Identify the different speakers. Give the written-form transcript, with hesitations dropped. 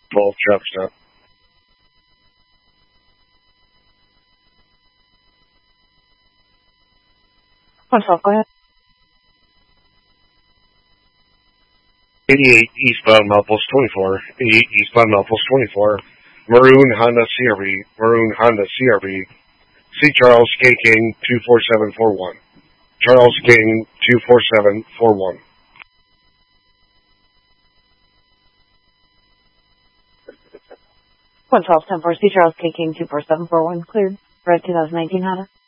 Speaker 1: 12 Chepstow.
Speaker 2: 112, go ahead.
Speaker 1: 88 eastbound Mount Post 24. 88 eastbound Mount Post 24. Maroon Honda CRV. Maroon Honda CRV. C. Charles K. King 24741. Charles King 24741.
Speaker 2: One 12, 10 4, C. Charles K. King 24741, cleared. Red 2019 Honda.